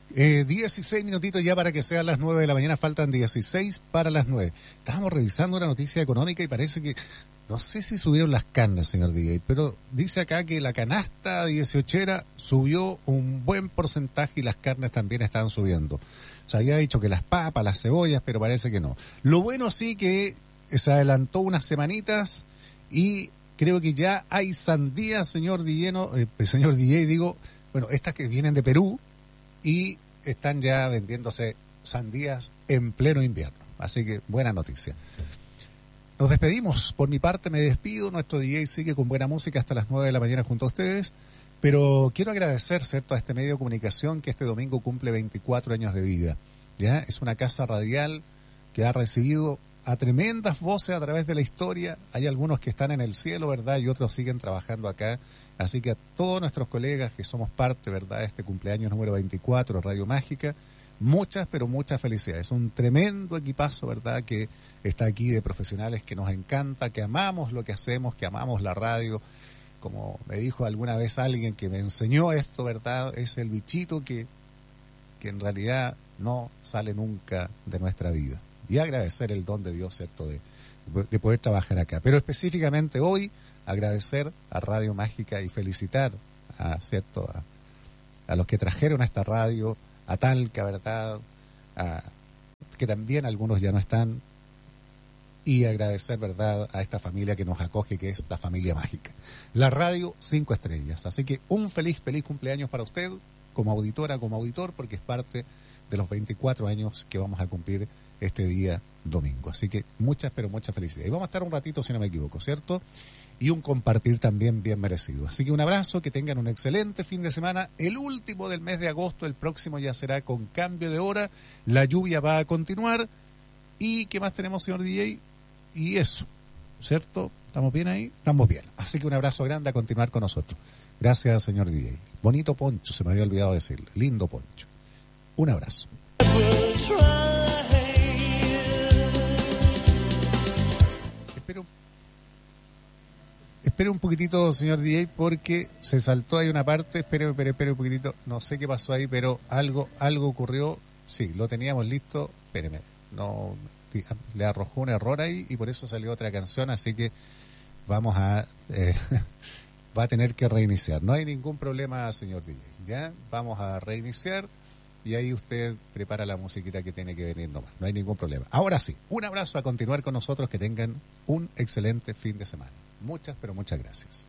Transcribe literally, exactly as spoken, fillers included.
Eh, dieciséis minutitos ya para que sean las nueve de la mañana, faltan dieciséis para las nueve. Estábamos revisando una noticia económica y parece que, no sé si subieron las carnes, señor D J, pero dice acá que la canasta dieciochera subió un buen porcentaje y las carnes también están subiendo. Se había dicho que las papas, las cebollas, pero parece que no. Lo bueno sí que se adelantó unas semanitas y creo que ya hay sandías, señor D J, eh, señor D J, digo, bueno, estas que vienen de Perú, y están ya vendiéndose sandías en pleno invierno. Así que buena noticia. Nos despedimos. Por mi parte me despido. Nuestro D J sigue con buena música hasta las nueve de la mañana junto a ustedes. Pero quiero agradecer, ¿cierto?, a este medio de comunicación que este domingo cumple veinticuatro años de vida. ¿Ya? Es una casa radial que ha recibido a tremendas voces a través de la historia. Hay algunos que están en el cielo, ¿verdad? Y otros siguen trabajando acá. Así que a todos nuestros colegas que somos parte, ¿verdad?, de este cumpleaños número veinticuatro de Radio Mágica, muchas, pero muchas felicidades. Un tremendo equipazo, ¿verdad?, que está aquí de profesionales que nos encanta, que amamos lo que hacemos, que amamos la radio. Como me dijo alguna vez alguien que me enseñó esto, ¿verdad?, es el bichito que, que en realidad no sale nunca de nuestra vida. Y agradecer el don de Dios, ¿cierto?, de, de poder trabajar acá. Pero específicamente hoy, agradecer a Radio Mágica y felicitar a, ¿cierto?, a, a los que trajeron a esta radio, a Talca, ¿verdad?, a, que también algunos ya no están, y agradecer, ¿verdad?, a esta familia que nos acoge, que es la familia Mágica. La radio cinco estrellas. Así que un feliz, feliz cumpleaños para usted, como auditora, como auditor, porque es parte de los veinticuatro años que vamos a cumplir este día domingo. Así que muchas, pero muchas felicidades. Y vamos a estar un ratito, si no me equivoco, ¿cierto?, y un compartir también bien merecido. Así que un abrazo, que tengan un excelente fin de semana. El último del mes de agosto, el próximo ya será con cambio de hora. La lluvia va a continuar. ¿Y qué más tenemos, señor D J? Y eso, ¿cierto? ¿Estamos bien ahí? Estamos bien. Así que un abrazo grande, a continuar con nosotros. Gracias, señor D J. Bonito poncho, se me había olvidado decirle. Lindo poncho. Un abrazo. Espero Espere un poquitito, señor D J, porque se saltó ahí una parte. Espere, espere, espere un poquitito. No sé qué pasó ahí, pero algo algo ocurrió. Sí, lo teníamos listo. Espéreme. No, le arrojó un error ahí y por eso salió otra canción. Así que vamos a... Eh, va a tener que reiniciar. No hay ningún problema, señor D J. ¿Ya? Vamos a reiniciar y ahí usted prepara la musiquita que tiene que venir nomás. No hay ningún problema. Ahora sí, un abrazo, a continuar con nosotros. Que tengan un excelente fin de semana. Muchas, pero muchas gracias.